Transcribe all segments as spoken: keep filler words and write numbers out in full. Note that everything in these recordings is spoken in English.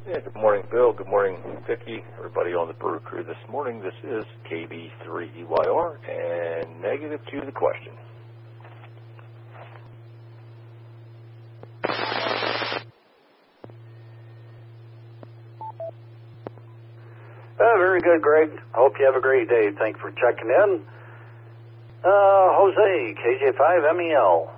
Yeah, good morning, Bill. Good morning, Vicki. Everybody on the Brew Crew this morning. This is K B three E Y R and negative to the question. Uh, very good, Greg. Hope you have a great day. Thanks for checking in. Uh, Jose, K J five M E L.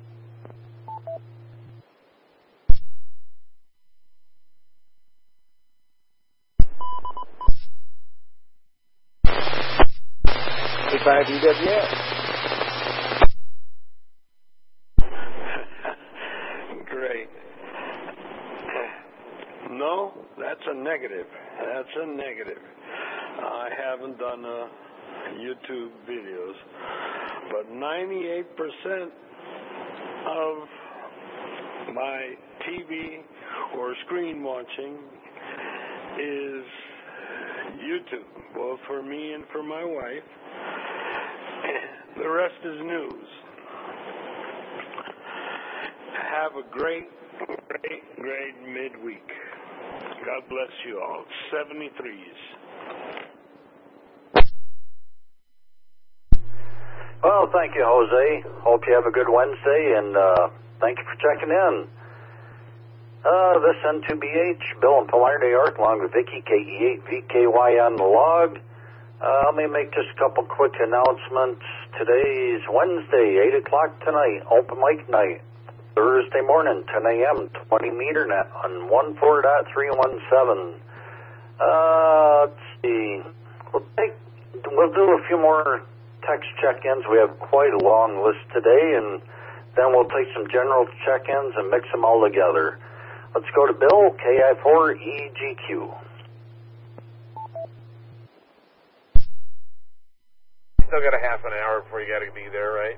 K five E W S. Great. No, that's a negative. That's a negative. I haven't done uh, YouTube videos, but ninety-eight percent of my T V or screen watching is YouTube, both for me and for my wife. The rest is news. Have a great, great, great midweek. God bless you all. seventy-threes. Well, thank you, Jose. Hope you have a good Wednesday, and uh, thank you for checking in. Uh, this N two B H, Bill in Polaire, New York, along with Vicky, K E eight V K Y on the log. Uh, let me make just a couple quick announcements. Today's Wednesday, eight o'clock tonight, open mic night. Thursday morning, ten a.m., twenty meter net on one four point three one seven. Uh, let's see. We'll, take, we'll do a few more text check-ins. We have quite a long list today, and then we'll take some general check-ins and mix them all together. Let's go to Bill, K I four E G Q. Still got a half an hour before you got to be there, right?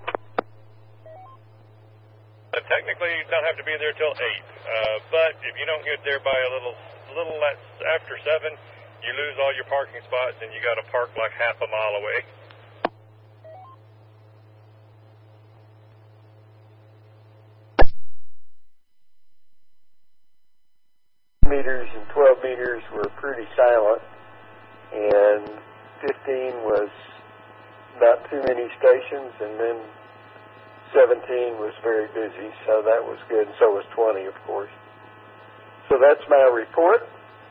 Uh, technically, you don't have to be there till eight, uh, but if you don't get there by a little, little less after seven, you lose all your parking spots, and you got to park like half a mile away. Meters and twelve meters were pretty silent, and fifteen was not too many stations, and then seventeen was very busy, so that was good, and so was twenty, of course. So that's my report.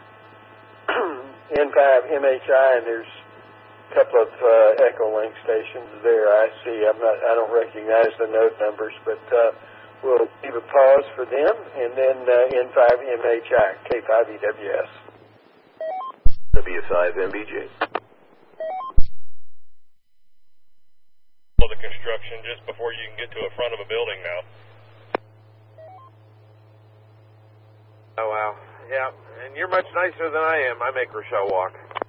N five M H I, and there's a couple of uh, Echolink stations there I see. I'm not, I don't recognize the node numbers, but uh, we'll leave a pause for them, and then uh, N five M H I, K five E W S. W five M B J. The construction just before you can get to the front of a building now. Oh, wow. Yeah, and you're much nicer than I am. I make Rochelle walk.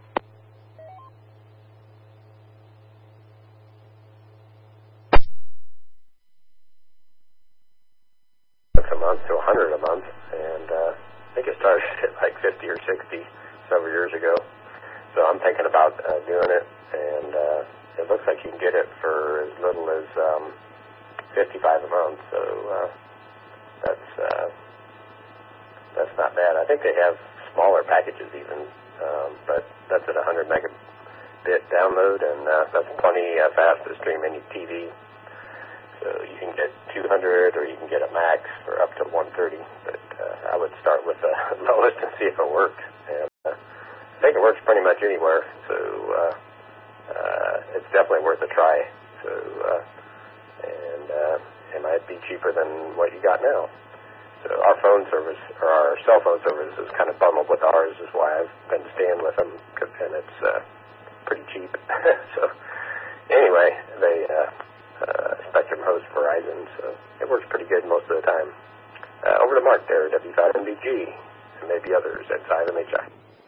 A month to a hundred a month, and uh, I think it started at like fifty or sixty several years ago. So I'm thinking about uh, doing it, and uh, it looks like you can get it for as little as um, fifty-five a month. So uh, that's uh, that's not bad. I think they have smaller packages even, um, but that's at one hundred megabit download, and uh, that's plenty uh, fast to stream any T V. So you can get two hundred, or you can get a max for up to one thirty. But uh, I would start with the lowest and see if it works. And uh, I think it works pretty much anywhere. So uh, uh, it's definitely worth a try. So uh, and uh, it might be cheaper than what you got now. So our phone service, or our cell phone service, is kind of bundled with ours. Is why I've been staying with them, and it's uh, pretty cheap. So anyway, they. Uh, Uh, Spectrum hosts Verizon, so it works pretty good most of the time. Uh, over to Mark there, W five M B G, and maybe others at five M H I.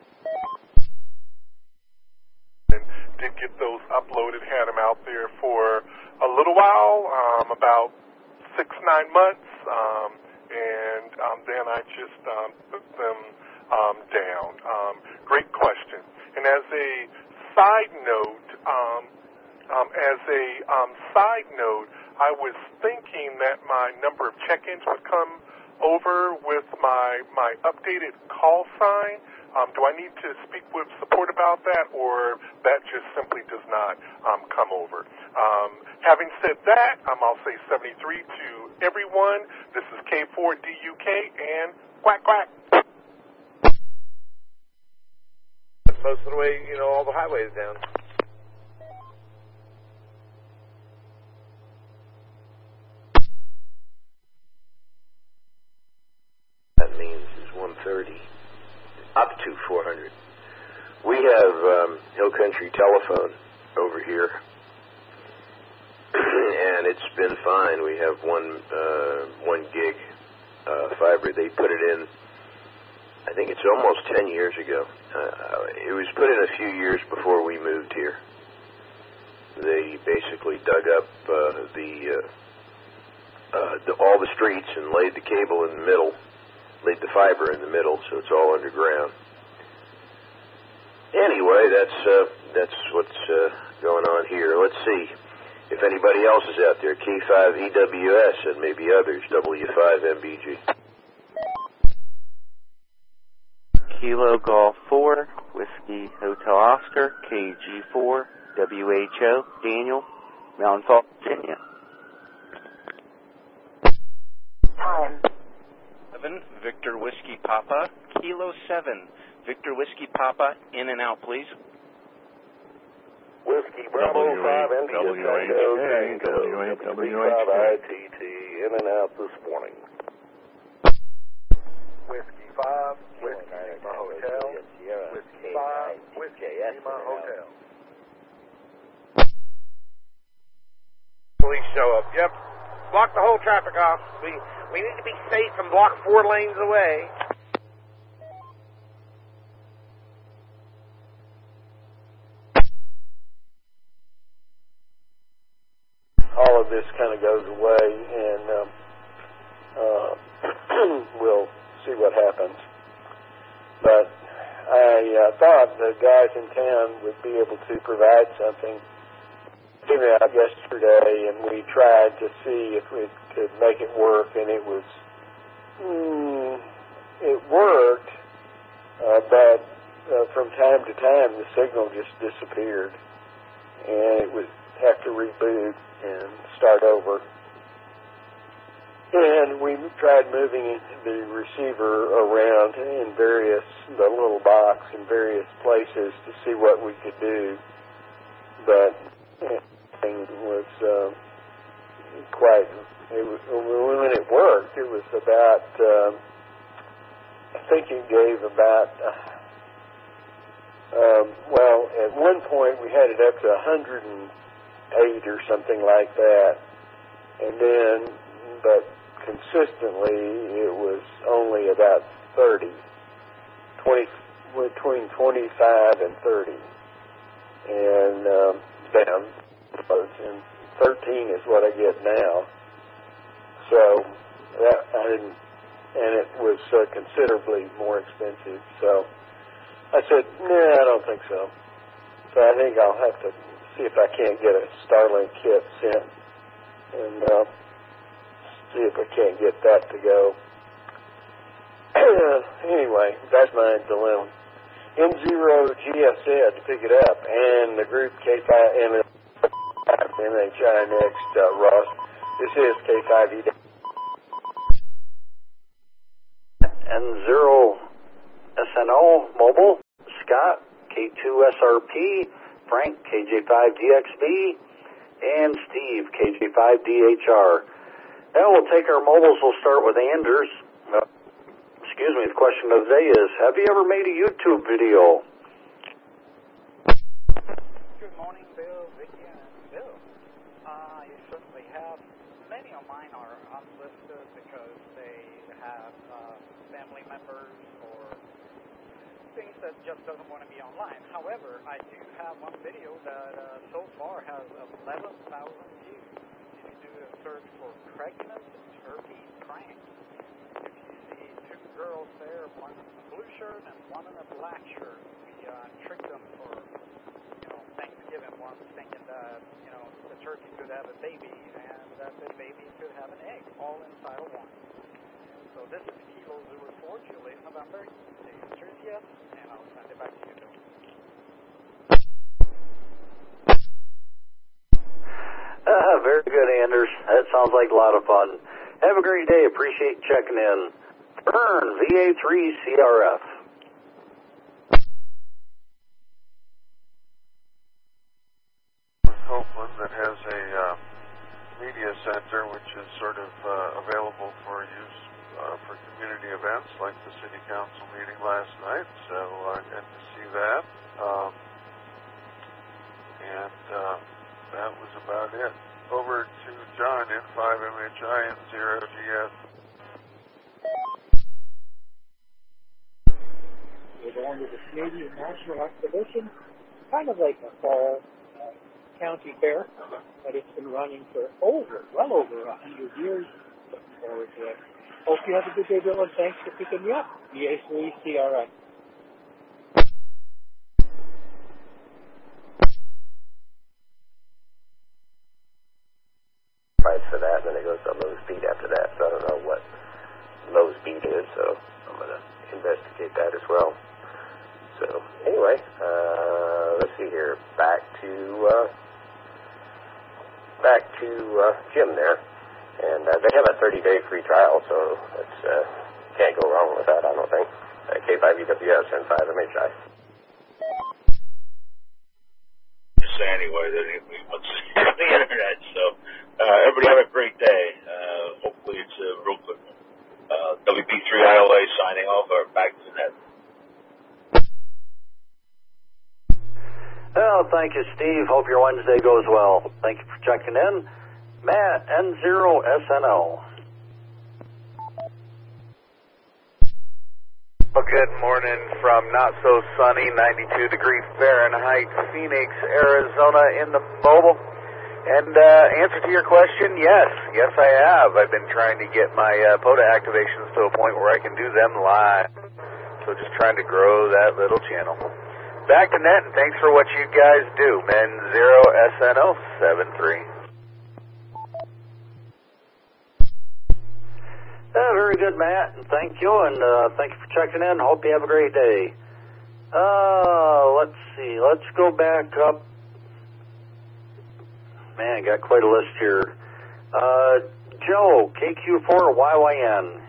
And did get those uploaded, had them out there for a little while, um, about six, nine months, um, and um, then I just um, put them um, down. Um, great question. And as a side note, um, Um, as a um, side note, I was thinking that my number of check-ins would come over with my my updated call sign? Um, do I need to speak with support about that, or that just simply does not um, come over? Um, having said that, um, I'll say seventy-three to everyone. This is K four D U K and quack quack. Most of the way, you know, all the highways down. That means is one thirty, up to four hundred. We have um, Hill Country Telephone over here, and it's been fine. We have one uh, one gig uh, fiber. They put it in, I think it's almost ten years ago. Uh, it was put in a few years before we moved here. They basically dug up uh, the, uh, uh, the all the streets and laid the cable in the middle, laid the fiber in the middle, so it's all underground. Anyway, that's uh, that's what's uh, going on here. Let's see if anybody else is out there. K five E W S and maybe others. W five M B G. Kilo Golf four, Whiskey Hotel Oscar, K G four, W H O, Daniel, Mountain Falls, Virginia. Time. seven, Victor Whiskey Papa, Kilo seven, Victor Whiskey Papa, in and out, please. Whiskey Bravo five, N T S W H K, W H K, I T T, in and out this morning. Whiskey five, Whiskey Lima Hotel, Whiskey five, Whiskey Lima Hotel. Police show up. Yep. Block the whole traffic off. We we need to be safe and block four lanes away. All of this kind of goes away, and um, uh, we'll see what happens. But I uh, thought the guys in town would be able to provide something. Came out yesterday, and we tried to see if we could make it work, and it was, mm, it worked, uh, but uh, from time to time the signal just disappeared, and it would have to reboot and start over. And we tried moving the receiver around in various, the little box in various places to see what we could do, but it was uh, quite, it was, when it worked, it was about, uh, I think it gave about, uh, um, well, at one point we had it up to one hundred eight or something like that, and then, but consistently it was only about thirty, twenty, between twenty-five and thirty, and um, down, and thirteen is what I get now. So that I didn't, and it was uh, considerably more expensive. So I said, nah, I don't think so. So I think I'll have to see if I can't get a Starlink kit sent, and uh, see if I can't get that to go. Anyway, that's my dilemma. M zero G S Z to pick it up, and the group K five and M H I next, uh, Ross. This is K five E. N zero S N O Mobile, Scott, K two S R P, Frank, K J five D X B, and Steve, K J five D H R. Now we'll take our mobiles. We'll start with Anders. Uh, excuse me, the question of the day is, have you ever made a YouTube video? Good morning, Bill, Vicky, and Bill. Uh, you certainly have. Many of mine are unlisted because they have uh, family members or things that just doesn't want to be online. However, I do have one video that uh, so far has eleven thousand views. If you do a search for pregnant turkey prank, if you see two girls there, one in a blue shirt and one in a black shirt, we uh, tricked them for, you know, Thanksgiving once, thinking that, you know, the turkey could have a baby and that the baby could have an egg, all inside of one. So this is Kilo Zulu four, Juliet, November. The answer is yes, and I'll send it back to you, Bill. Uh, very good, Anders. That sounds like a lot of fun. Have a great day. Appreciate checking in. Vern, V A three C R F. Copeland that has a uh, media center which is sort of uh, available for use uh, for community events like the city council meeting last night, so I uh, got to see that. Um, and uh, that was about it. Over to John in five M H I and zero G S. We're going to the Canadian National Exhibition, kind of like a fall uh, county fair, but it's been running for over, well over a hundred years. Looking forward to it. Hope you have a good day, Bill, and thanks for picking me up. V A three C R I. Price for that, and then it goes to low speed after that. So I don't know what low speed is, so I'm going to investigate that as well. So anyway, uh, let's see here. Back to uh, back to uh, Jim there, and uh, they have a thirty day free trial, so it's uh, can't go wrong with that. I don't think. Uh, K five E W S and five M H I. Say anyway that we what's on the internet. So uh, everybody have a great day. Uh, hopefully it's a real quick one. Uh, W B three I L A signing off. Or back to the net. Well, thank you, Steve. Hope your Wednesday goes well. Thank you for checking in. Matt, N zero S N L. Well, good morning from not so sunny, ninety-two degrees Fahrenheit, Phoenix, Arizona in the mobile. And uh, answer to your question, yes. Yes, I have. I've been trying to get my uh, POTA activations to a point where I can do them live. So just trying to grow that little channel. Back to net, and thanks for what you guys do. Men zero S N O seven three. Yeah, very good, Matt, and thank you, and uh, thank you for checking in. Hope you have a great day. Uh, let's see. Let's go back up. Man, got quite a list here. Uh, Joe, K Q four Y Y N.